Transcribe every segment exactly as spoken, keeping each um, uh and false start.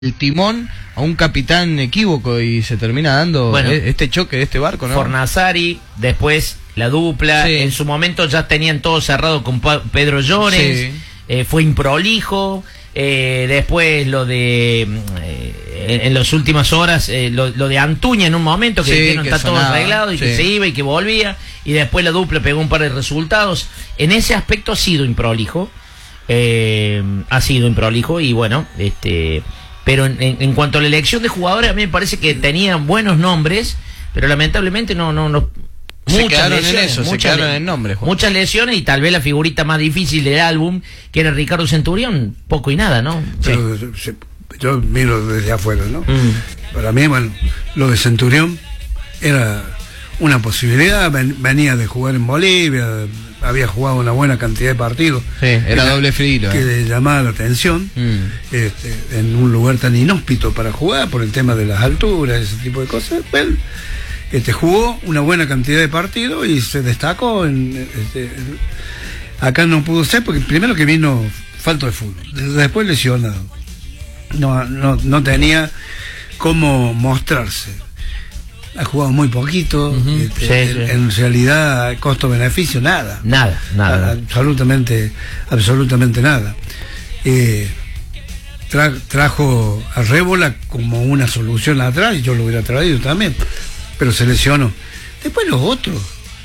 el timón a un capitán equívoco y se termina dando bueno, este choque de este barco, ¿no? Fornazari, después la dupla, sí. En su momento ya tenían todo cerrado con Pedro Llones, sí. eh, fue improlijo, eh, después lo de eh, en las últimas horas eh, lo, lo de Antuña en un momento que sí, dijeron que está sonaba, todo arreglado y sí. que se iba y que volvía, y después la dupla pegó un par de resultados. En ese aspecto ha sido improlijo, eh, ha sido improlijo y bueno, este pero en, en, en cuanto a la elección de jugadores, a mí me parece que tenían buenos nombres, pero lamentablemente no, no, no se muchas quedaron lesiones, en eso, muchas, se quedaron en nombre, Juan. Muchas lesiones y tal vez la figurita más difícil del álbum, que era Ricardo Centurión, poco y nada, ¿no? Pero, sí. Yo miro desde afuera, ¿no? Mm. Para mí, bueno, lo de Centurión era una posibilidad, ven, venía de jugar en Bolivia, había jugado una buena cantidad de partidos. Sí, era doble filo. Que eh. le llamaba la atención, mm. este, en un lugar tan inhóspito para jugar, por el tema de las alturas, ese tipo de cosas. Él este, jugó una buena cantidad de partidos y se destacó. En, este, acá no pudo ser, porque primero que vino falto de fútbol, después lesionado. No, no, no tenía cómo mostrarse. Ha jugado muy poquito, uh-huh. este, sí, sí. En realidad costo-beneficio nada, nada, nada, absolutamente, absolutamente nada. Eh, tra, trajo a Rébola como una solución atrás y yo lo hubiera traído también, pero se lesionó. Después los otros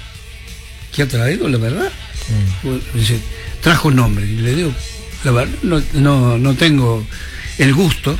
que ha traído, la verdad, mm. dice, trajo un nombre y le digo, la verdad, no, no, no tengo el gusto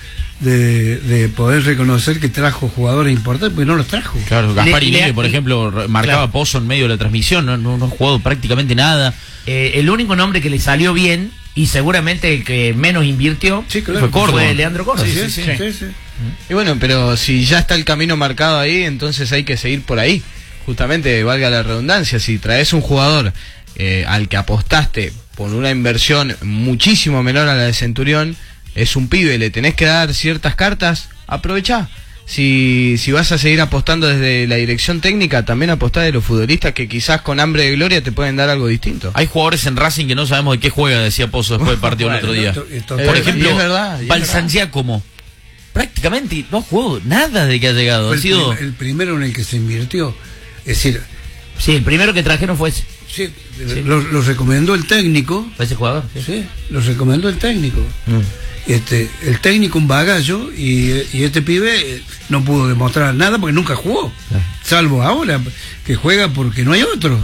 De, de poder reconocer que trajo jugadores importantes, porque no los trajo. Claro, Gaspar Inele, por ejemplo, marcaba claro. pozo en medio de la transmisión, no, no, no ha jugado prácticamente nada. Eh, el único nombre que le salió bien, y seguramente el que menos invirtió, sí, claro, fue Córdoba, fue Leandro Córdoba. Sí, sí, sí, sí, sí, sí. Y bueno, pero si ya está el camino marcado ahí, entonces hay que seguir por ahí. Justamente, valga la redundancia, si traes un jugador eh, al que apostaste por una inversión muchísimo menor a la de Centurión, es un pibe, le tenés que dar ciertas cartas, aprovechá. Si, si vas a seguir apostando desde la dirección técnica, también apostá de los futbolistas que quizás con hambre de gloria te pueden dar algo distinto. Hay jugadores en Racing que no sabemos de qué juega, decía Pozo después del partido bueno, el otro día. Esto, esto, Por ejemplo, es verdad, Balsan Giacomo. Prácticamente no jugó nada de que ha llegado. Fue ha el, sido... prim el primero en el que se invirtió. Es decir, sí, el primero que trajeron fue ese. Sí, sí. Lo, lo recomendó el técnico. ¿Fue ese jugador? Sí, sí lo recomendó el técnico. Mm. Este, el técnico un bagallo y, y este pibe no pudo demostrar nada porque nunca jugó, salvo ahora que juega porque no hay otro.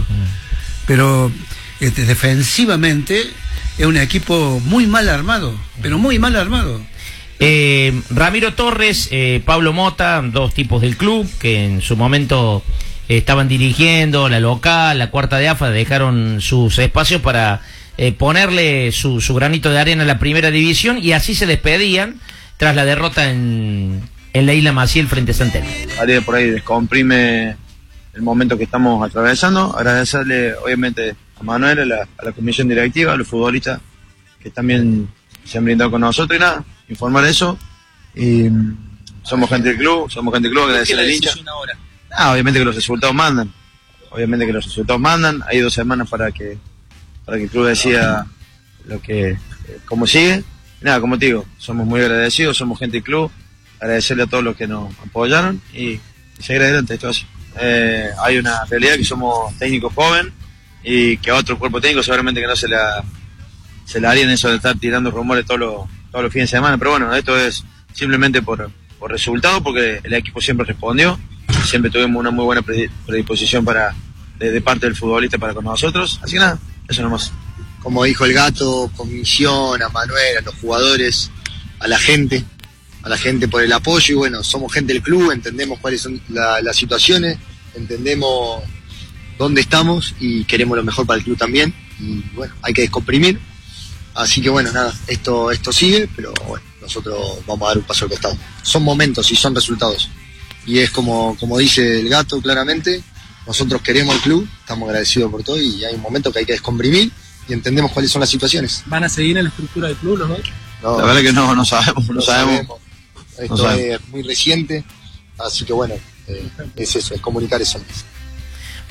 Pero este, defensivamente es un equipo muy mal armado, pero muy mal armado. eh, Ramiro Torres, eh, Pablo Mota, dos tipos del club que en su momento eh, estaban dirigiendo la local, la cuarta de A F A, dejaron sus espacios para Eh, ponerle su, su granito de arena a la primera división, y así se despedían tras la derrota en, en la Isla Maciel frente a Centeno. Ariel por ahí descomprime el momento que estamos atravesando. Agradecerle obviamente a Manuel, a la, a la comisión directiva, a los futbolistas que también se han brindado con nosotros, y nada, informar eso. Y somos gente del club, somos gente del club, agradecerle al hincha. Ah, obviamente que los resultados mandan, obviamente que los resultados mandan. Hay dos semanas para que para que el club decida lo que, eh, cómo sigue. Y nada, como te digo, somos muy agradecidos, somos gente del club, agradecerle a todos los que nos apoyaron y, y seguir adelante. Esto así. Eh, hay una realidad que somos técnicos jóvenes y que a otro cuerpo técnico seguramente que no se la se la harían eso de estar tirando rumores todos los, todos los fines de semana, pero bueno, esto es simplemente por, por resultado, porque el equipo siempre respondió, siempre tuvimos una muy buena predisposición para de, de parte del futbolista para con nosotros, así que nada, eso nomás. Como dijo el Gato, comisión, a Manuel, a los jugadores, a la gente, a la gente por el apoyo, y bueno, somos gente del club, entendemos cuáles son la, las situaciones, entendemos dónde estamos y queremos lo mejor para el club también, y bueno, hay que descomprimir, así que bueno, nada, esto, esto sigue, pero bueno, nosotros vamos a dar un paso al costado. Son momentos y son resultados, y es como, como dice el Gato claramente, nosotros queremos el club, estamos agradecidos por todo y hay un momento que hay que descomprimir y entendemos cuáles son las situaciones. ¿Van a seguir en la estructura del club los dos? No, la verdad que no, no sabemos, no, no sabemos. sabemos. Esto no es muy reciente, así que bueno, eh, es eso, es comunicar eso.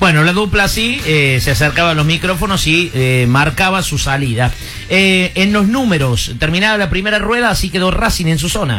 Bueno, la dupla sí, eh, se acercaba a los micrófonos y eh, marcaba su salida. Eh, en los números, terminaba la primera rueda, así quedó Racing en su zona.